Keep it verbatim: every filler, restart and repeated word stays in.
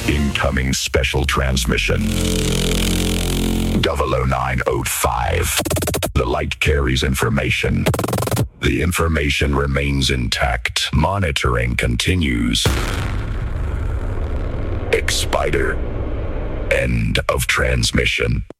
Incoming special transmission. double oh nine oh five. The light carries information. The information remains intact. Monitoring continues. X-Spider. End of transmission.